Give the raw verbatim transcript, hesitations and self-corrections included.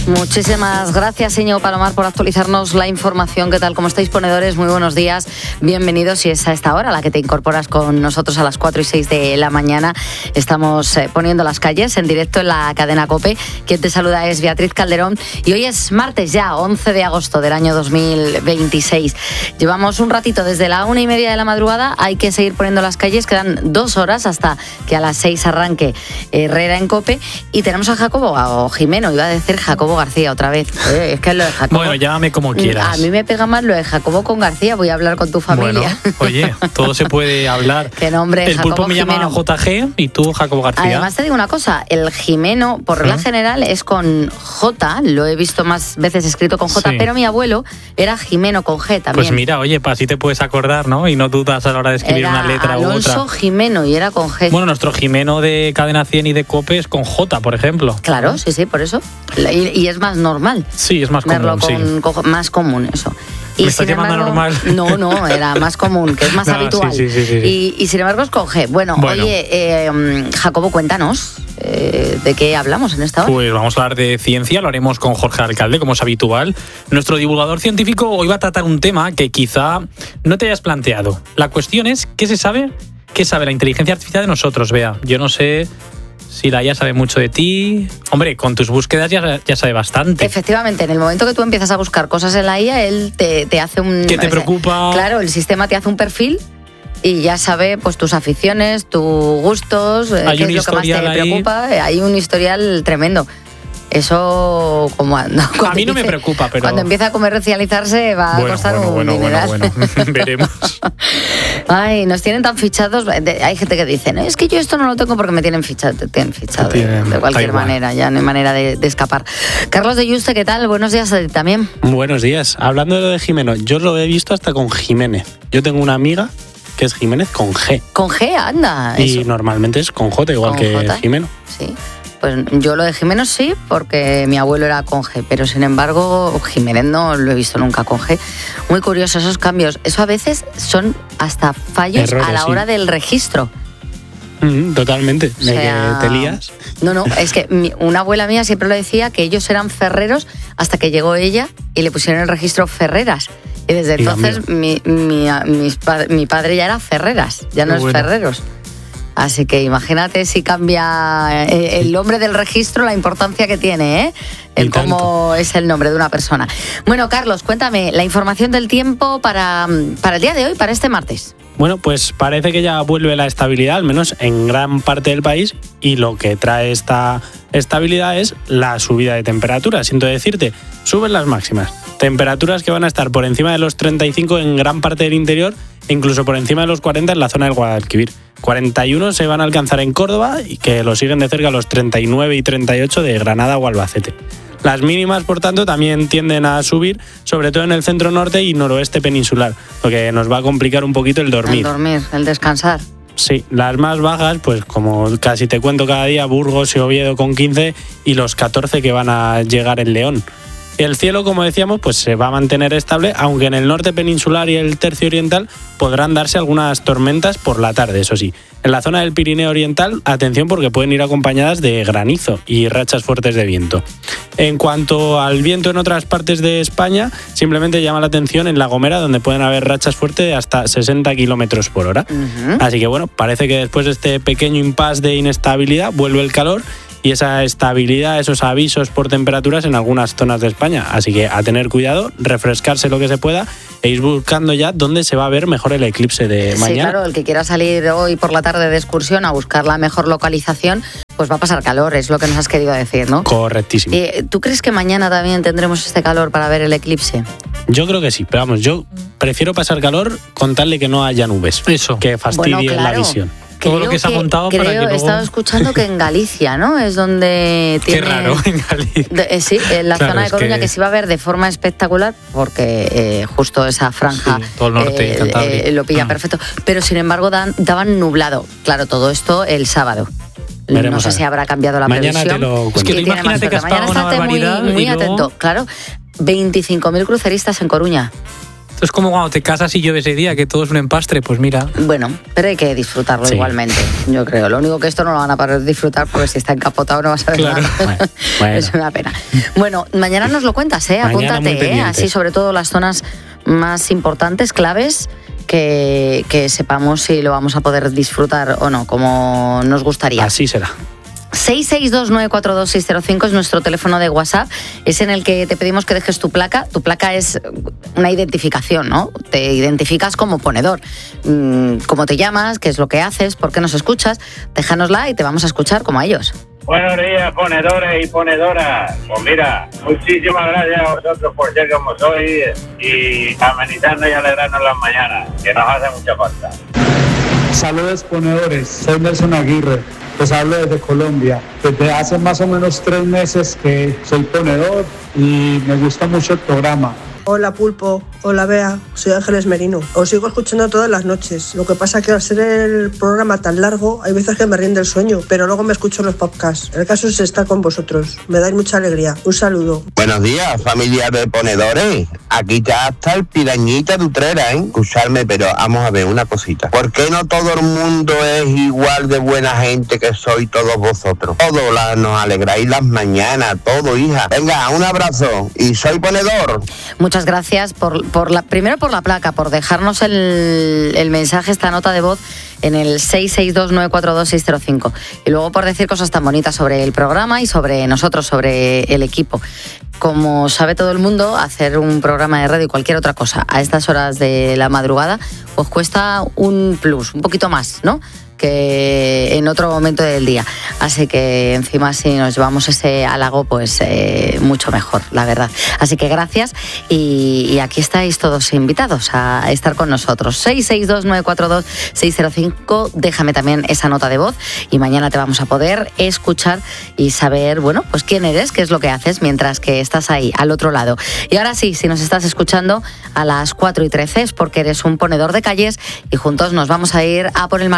Muchísimas gracias, Íñigo Palomar, por actualizarnos la información. ¿Qué tal? ¿Cómo estáis, ponedores? Muy buenos días. Bienvenidos. Si es a esta hora a la que te incorporas con nosotros a las cuatro y seis de la mañana, estamos eh, poniendo las calles en directo en la cadena COPE. Quien te saluda es Beatriz Calderón y hoy es martes ya, once de agosto del año dos mil veintiséis. Llevamos un ratito desde la una y media de la madrugada. Hay que seguir poniendo las calles. Quedan dos horas hasta que a las seis arranque Herrera en COPE. Y tenemos a Jacobo, o Jimeno, iba a decir Jacobo García otra vez. Eh, es que es lo de Jacobo. Bueno, llámame como quieras. A mí me pega más lo de Jacobo con García. Voy a hablar con tu familia. Bueno, oye, todo se puede hablar. ¿Qué nombre? El Jacobo pulpo me Jimeno. llama J G y tú Jacobo García. Además te digo una cosa, el Jimeno, por regla ¿Eh? general, es con J. Lo he visto más veces escrito con J, sí. Pero mi abuelo era Jimeno con G también. Pues mira, oye, para así te puedes acordar, ¿no? Y no dudas a la hora de escribir era una letra Alonso u otra. Alonso Jimeno y era con G. Bueno, nuestro Jimeno de Cadena cien y de COPE es con J, por ejemplo. Claro, sí, sí, por eso. Y, y es más normal. Sí, es más común, con, sí. Con, más común, eso. Y ¿Me estás llamando embargo, normal? No, no, era más común, que es más no, habitual. Sí, sí, sí, sí. Y, y sin embargo es con G. Bueno, bueno. oye, eh, Jacobo, cuéntanos eh, de qué hablamos en esta hora. Pues vamos a hablar de ciencia, lo haremos con Jorge Alcalde, como es habitual. Nuestro divulgador científico hoy va a tratar un tema que quizá no te hayas planteado. La cuestión es, ¿qué se sabe? ¿Qué sabe la inteligencia artificial de nosotros, Bea? Yo no sé si la I A sabe mucho de ti. Hombre, con tus búsquedas ya, ya sabe bastante. Efectivamente, en el momento que tú empiezas a buscar cosas en la I A, él te, te hace un... ¿Qué te preocupa? Claro, el sistema te hace un perfil y ya sabe pues tus aficiones, tus gustos, hay qué un es lo que más te historial ahí. preocupa. Hay un historial tremendo. Eso, como no, a mí no dice, me preocupa, pero... Cuando empieza a comercializarse va bueno, a costar bueno, un bueno, dineral. Bueno, bueno, veremos. Ay, nos tienen tan fichados. Hay gente que dice, no, es que yo esto no lo tengo porque me tienen fichado. Te tienen fichado de, de cualquier manera, ya no hay manera de, de escapar. Carlos de Yuste, ¿qué tal? Buenos días a ti también. Buenos días. Hablando de lo de Jimeno, yo lo he visto hasta con Jiménez. Yo tengo una amiga que es Jiménez con G. Con G, anda. Y eso. Normalmente es con J, igual ¿Con que J? Jimeno. Sí. Pues yo lo de Jimeno sí, porque mi abuelo era con G, pero sin embargo Jiménez no lo he visto nunca con G. Muy curioso esos cambios. Eso a veces son hasta fallos Errores, a la hora sí. del registro. Mm, totalmente. O sea, de que te lías. No, no, es que mi, una abuela mía siempre lo decía, que ellos eran ferreros hasta que llegó ella y le pusieron el registro Ferreras. Y desde y entonces mi, mi, mis, mi padre ya era Ferreras, ya no Qué es bueno. Ferreros. Así que imagínate si cambia el nombre del registro, la importancia que tiene, ¿eh? El cómo es el nombre de una persona. Bueno, Carlos, cuéntame la información del tiempo para, para el día de hoy, para este martes. Bueno, pues parece que ya vuelve la estabilidad, al menos en gran parte del país, y lo que trae esta estabilidad es la subida de temperaturas. Siento decirte, suben las máximas. Temperaturas que van a estar por encima de los treinta y cinco en gran parte del interior e incluso por encima de los cuarenta en la zona del Guadalquivir. cuarenta y uno se van a alcanzar en Córdoba y que lo siguen de cerca los treinta y nueve y treinta y ocho de Granada o Albacete. Las mínimas, por tanto, también tienden a subir, sobre todo en el centro norte y noroeste peninsular, lo que nos va a complicar un poquito el dormir. El dormir, el descansar. Sí, las más bajas, pues como casi te cuento cada día, Burgos y Oviedo con quince y los catorce que van a llegar en León. El cielo, como decíamos, pues se va a mantener estable, aunque en el norte peninsular y el tercio oriental podrán darse algunas tormentas por la tarde, eso sí. En la zona del Pirineo Oriental, atención porque pueden ir acompañadas de granizo y rachas fuertes de viento. En cuanto al viento en otras partes de España, simplemente llama la atención en La Gomera, donde pueden haber rachas fuertes de hasta sesenta kilómetros por hora. Uh-huh. Así que bueno, parece que después de este pequeño impasse de inestabilidad vuelve el calor y esa estabilidad, esos avisos por temperaturas en algunas zonas de España. Así que a tener cuidado, refrescarse lo que se pueda e ir buscando ya dónde se va a ver mejor el eclipse de mañana. Sí, claro, el que quiera salir hoy por la tarde de excursión a buscar la mejor localización, pues va a pasar calor, es lo que nos has querido decir, ¿no? Correctísimo. Eh, ¿Tú crees que mañana también tendremos este calor para ver el eclipse? Yo creo que sí, pero vamos, yo prefiero pasar calor con tal de que no haya nubes. Eso. Que fastidie bueno, claro. la visión. Todo lo que se ha montado creo, para que luego... He estado escuchando que en Galicia, ¿no? Es donde tiene... Qué raro, en Galicia. De, eh, sí, en la claro, zona de Coruña, que... que se iba a ver de forma espectacular porque eh, justo esa franja sí, todo el norte, eh, Cantabria. eh, lo pilla mm. perfecto. Pero sin embargo dan, daban nublado. Claro, todo esto el sábado. Veremos no sé si habrá cambiado la mañana previsión. Te lo es que tú imagínate que has pagado una barbaridad muy, muy y luego... atento. Claro, veinticinco mil cruceristas en Coruña. Esto es como cuando te casas y llueve ese día, que todo es un empastre, pues mira. Bueno, pero hay que disfrutarlo sí. igualmente, yo creo. Lo único que esto no lo van a poder disfrutar porque si está encapotado no vas a ver claro. nada. Bueno, bueno. Es una pena. Bueno, mañana nos lo cuentas, ¿eh? Apúntate, ¿eh? Así sobre todo las zonas más importantes, claves, que, que sepamos si lo vamos a poder disfrutar o no, como nos gustaría. Así será. seis seis dos nueve cuatro dos seis cero cinco es nuestro teléfono de WhatsApp, es en el que te pedimos que dejes tu placa. Tu placa es una identificación, ¿no? Te identificas como ponedor. ¿Cómo te llamas? ¿Qué es lo que haces? ¿Por qué nos escuchas? Déjanosla y te vamos a escuchar como a ellos. Buenos días, ponedores y ponedoras. Pues mira, muchísimas gracias a vosotros por ser como sois y amenizarnos y alegrarnos las mañanas, que nos hace mucha falta. Saludos, ponedores. Soy Nelson Aguirre. Pues hablo desde Colombia. Desde hace más o menos tres meses que soy ponedor y me gusta mucho el programa. Hola Pulpo, hola Bea, soy Ángeles Merino. Os sigo escuchando todas las noches. Lo que pasa es que al ser el programa tan largo, hay veces que me rinde el sueño, pero luego me escucho los podcasts. El caso es estar con vosotros. Me dais mucha alegría. Un saludo. Buenos días, familia de ponedores. Aquí ya está el pirañita de Utrera, ¿eh? Escucharme, pero vamos a ver una cosita. ¿Por qué no todo el mundo es igual de buena gente que sois todos vosotros? Todos la, nos alegráis las mañanas, todo, hija. Venga, un abrazo. Y soy ponedor. Muchas gracias por, por la, primero por la placa, por dejarnos el, el mensaje, esta nota de voz en el seis seis dos nueve cuatro dos seis cero cinco y luego por decir cosas tan bonitas sobre el programa y sobre nosotros, sobre el equipo. Como sabe todo el mundo, hacer un programa de radio y cualquier otra cosa a estas horas de la madrugada os cuesta un plus, un poquito más, ¿no?, que en otro momento del día. Así que encima si nos llevamos ese halago, pues eh, mucho mejor, la verdad. Así que gracias y, y aquí estáis todos invitados a estar con nosotros. seis seis dos nueve cuatro dos seis cero cinco, déjame también esa nota de voz y mañana te vamos a poder escuchar y saber, bueno, pues quién eres, qué es lo que haces mientras que estás ahí, al otro lado. Y ahora sí, si nos estás escuchando a las cuatro y trece es porque eres un ponedor de calles y juntos nos vamos a ir a por el